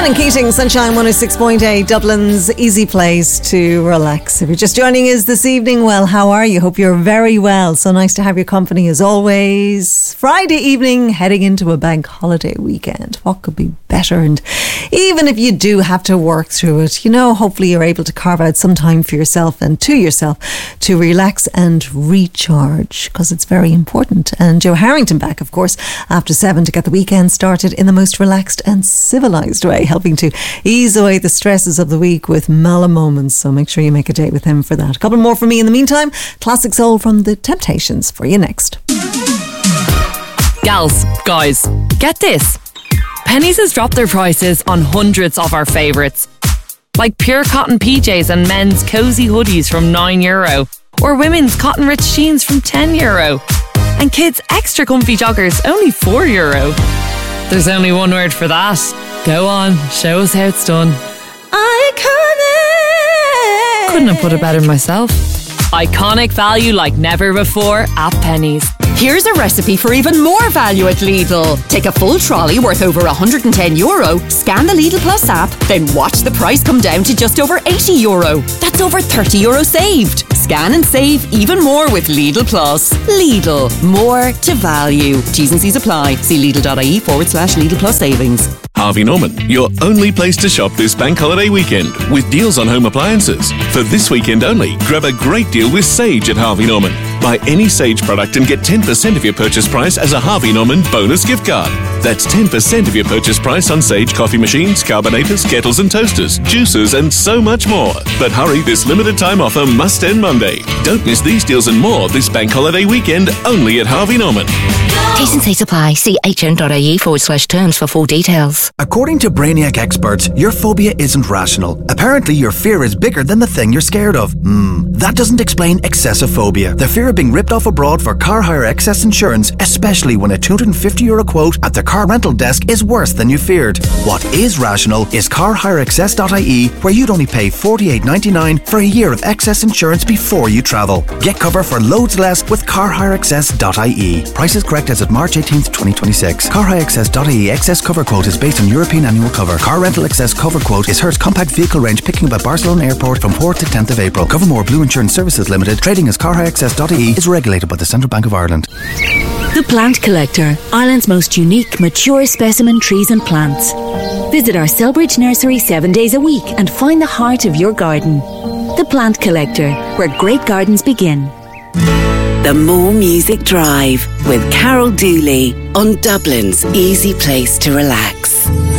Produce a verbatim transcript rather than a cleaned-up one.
Ronan Keating, Sunshine one oh six point eight, Dublin's easy place to relax. If you're just joining us this evening, well, how are you? Hope you're very well. So nice to have your company as always. Friday evening, heading into a bank holiday weekend. What could be better? And even if you do have to work through it, you know, hopefully you're able to carve out some time for yourself and to yourself to relax and recharge, because it's very important. And Joe Harrington back, of course, after seven to get the weekend started in the most relaxed and civilised way, helping to ease away the stresses of the week with mellow moments. So make sure you make a date with him for that. A couple more from me in the meantime. Classic soul from The Temptations for you next. Gals, guys, get this. Penneys has dropped their prices on hundreds of our favourites, like pure cotton P Js and men's cosy hoodies from nine euro, or women's cotton rich jeans from ten euro, and kids' extra comfy joggers only four euro. There's only one word for that. Go on, show us how it's done. Iconic! Couldn't have put it better myself. Iconic value like never before at Penneys. Here's a recipe for even more value at Lidl. Take a full trolley worth over one hundred ten euro, scan the Lidl Plus app, then watch the price come down to just over eighty euro. That's over thirty euro saved. Scan and save even more with Lidl Plus. Lidl, more to value. T's and C's apply. See Lidl.ie forward slash Lidl Plus savings. Harvey Norman, your only place to shop this bank holiday weekend with deals on home appliances. For this weekend only, grab a great deal with Sage at Harvey Norman. Buy any Sage product and get ten percent of your purchase price as a Harvey Norman bonus gift card. That's ten percent of your purchase price on Sage coffee machines, carbonators, kettles and toasters, juicers and so much more. But hurry, this limited time offer must end Monday. Don't miss these deals and more this bank holiday weekend only at Harvey Norman. T's and C's apply. See hn.ie forward slash terms for full details. According to Brainiac experts, your phobia isn't rational. Apparently, your fear is bigger than the thing you're scared of. Hmm, that doesn't explain excessive phobia. The fear of being ripped off abroad for car hire excess insurance, especially when a two hundred fifty euro quote at the car rental desk is worse than you feared. What is rational is car hire excess dot I E, where you'd only pay forty-eight ninety-nine for a year of excess insurance before you travel. Get cover for loads less with car hire excess dot I E. Prices correct as of March eighteenth, twenty twenty-six. car hire excess dot I E excess cover quote is based on European annual cover. Car rental excess cover quote is Hertz compact vehicle range picking up at Barcelona Airport from fourth to tenth of April. Covermore Blue Insurance Services Limited, trading as car hire excess dot I E, is regulated by the Central Bank of Ireland. The Plant Collector, Ireland's most unique, mature specimen trees and plants. Visit our Selbridge nursery seven days a week and find the heart of your garden. The Plant Collector, where great gardens begin. The More Music Drive with Carol Dooley on Dublin's easy place to relax.